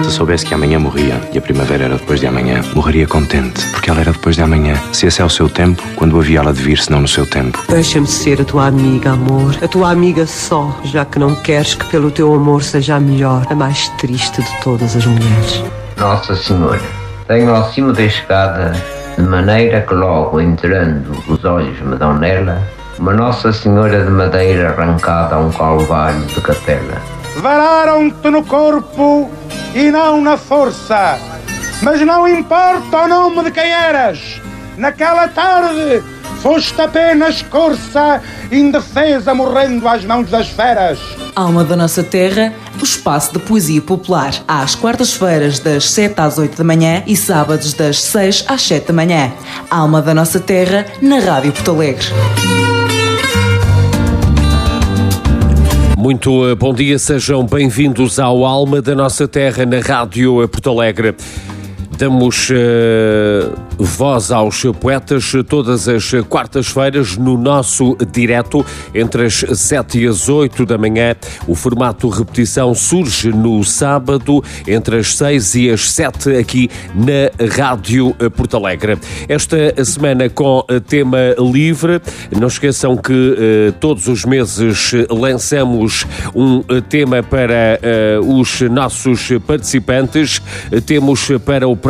Se soubesse que amanhã morria e a primavera era depois de amanhã, morreria contente, porque ela era depois de amanhã. Se esse é o seu tempo, quando havia ela de vir, se não no seu tempo? Deixa-me ser a tua amiga, amor. A tua amiga só, já que não queres que pelo teu amor seja a melhor, a mais triste de todas as mulheres. Nossa Senhora, tenho ao cimo da escada, de maneira que logo entrando os olhos me dão nela, uma Nossa Senhora de madeira arrancada a um calvário de capela. Vararam-te no corpo e não na força, mas não importa o nome de quem eras. Naquela tarde foste apenas corça, indefesa, morrendo às mãos das feras. Alma da Nossa Terra, o espaço de poesia popular, às quartas-feiras das 7 às 8 da manhã e sábados das 6 às 7 da manhã. Alma da Nossa Terra, na Rádio Porto Alegre. Muito bom dia, sejam bem-vindos ao Alma da Nossa Terra na Rádio Porto Alegre. Damos voz aos poetas todas as quartas-feiras no nosso direto entre as 7 e as 8 da manhã. O formato repetição surge no sábado entre as 6 e as 7 aqui na Rádio Porto Alegre. Esta semana com tema livre. Não esqueçam que todos os meses lançamos um tema para os nossos participantes. Temos para o